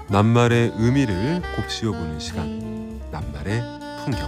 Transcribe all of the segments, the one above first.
낱말의 의미를 곱씹어보는 시간, 낱말의 풍경.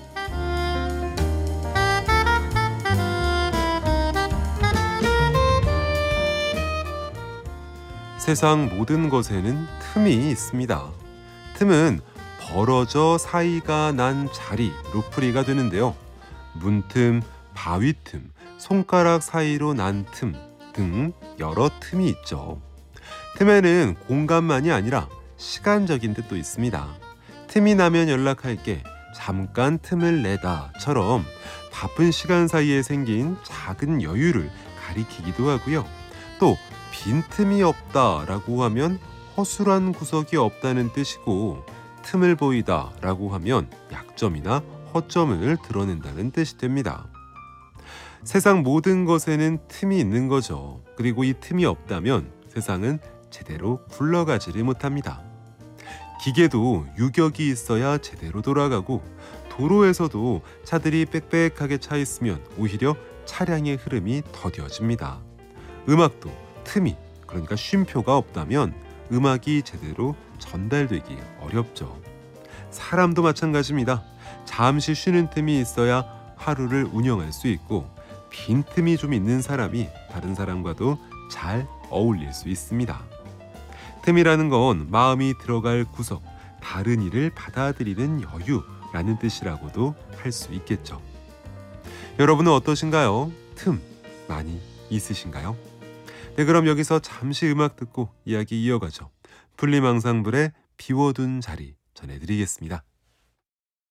세상 모든 것에는 틈이 있습니다. 틈은 벌어져 사이가 난 자리로 풀이가 되는데요. 문틈, 바위틈, 손가락 사이로 난 틈 등 여러 틈이 있죠. 틈에는 공간만이 아니라 시간적인 뜻도 있습니다. 틈이 나면 연락할게, 잠깐 틈을 내다처럼 바쁜 시간 사이에 생긴 작은 여유를 가리키기도 하고요. 또 빈틈이 없다라고 하면 허술한 구석이 없다는 뜻이고, 틈을 보이다라고 하면 약점이나 허점을 드러낸다는 뜻이 됩니다. 세상 모든 것에는 틈이 있는 거죠. 그리고 이 틈이 없다면 세상은 제대로 굴러가지를 못합니다. 기계도 유격이 있어야 제대로 돌아가고, 도로에서도 차들이 빽빽하게 차 있으면 오히려 차량의 흐름이 더뎌집니다. 음악도 틈이, 그러니까 쉼표가 없다면 음악이 제대로 전달되기 어렵죠. 사람도 마찬가지입니다. 잠시 쉬는 틈이 있어야 하루를 운영할 수 있고, 빈틈이 좀 있는 사람이 다른 사람과도 잘 어울릴 수 있습니다. 틈이라는 건 마음이 들어갈 구석, 다른 일을 받아들이는 여유라는 뜻이라고도 할 수 있겠죠. 여러분은 어떠신가요? 틈 많이 있으신가요? 네, 그럼 여기서 잠시 음악 듣고 이야기 이어가죠. 풀림앙상블의 비워둔 자리 전해드리겠습니다.